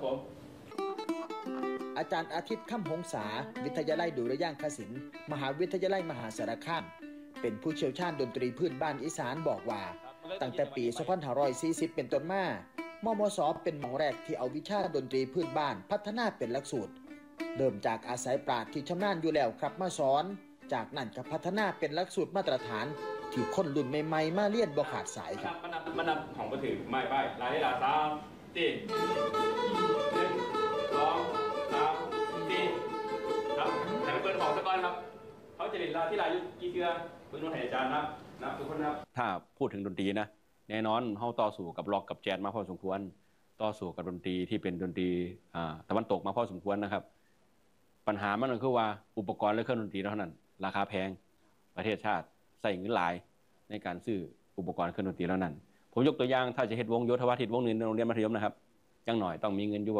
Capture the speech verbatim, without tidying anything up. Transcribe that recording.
ผมอาจารย์อาทิตย์ค่ำหงษาวิทยาลัยดุริยางคศิลป์มหาวิทยาลัยมหาสารคามเป็นผู้เชี่ยวชาญดนตรีพื้นบ้านอีสานบอกว่าตั้งแต่ปีสองพันห้าร้อยสี่สิบเป็นต้นมามมสเป็นหม่องแรกที่เอาวิชาดนตรีพื้นบ้านพัฒนาเป็นหลักสูตรเริ่มจากอาศัยปราชญ์ที่ชำนาญอยู่แล้วครับมาสอนจากนั้นก็พัฒนาเป็นหลักสูตรมาตรฐานที่คนรุ่นใหม่ๆมาเรียนบ่ขาดสายครับมันนับมันนับของประถือไม่ไปลายลาสามสี่หนึ่งสองสามสี่ครับแต่เปิดของสกอนครับเขาจะเรียนลาที่ลายยุกี่เทือคุณนุ่นให้อาจารย์นับนับทุกคนครับถ้าพูดถึงดนตรีนะแน่นอนเฮาต่อสู้กับร็อกกับแจ๊สมาพอสมควรต่อสู้กับดนตรีที่เป็นดนตรีอ่าตะวันตกมาพอสมควรนะครับปัญหามันก็คือว่าอุปกรณ์และเครื่องดนตรีเท่านั้นราคาแพงประเทศชาติใส่เงินหลายในการซื้ออุปกรณ์เครื่องดนตรีเหล่านั้นผมยกตัวอย่างถ้าจะเฮ็ดวงโยธวาทิตวงหนึ่งในโรงเรียนมัธยมนะครับจังหน่อยต้องมีเงินอยู่